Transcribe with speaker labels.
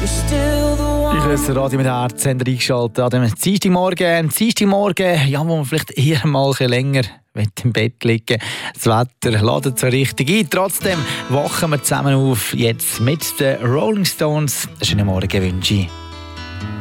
Speaker 1: Ich höre Radio mit Herz, haben wir eingeschaltet an dem Dienstagmorgen, ja, wo man vielleicht eher mal ein länger im Bett liegen. Das Wetter ladet so richtig ein. Trotzdem wachen wir zusammen auf, jetzt mit den Rolling Stones. Schönen Morgen wünsche ich.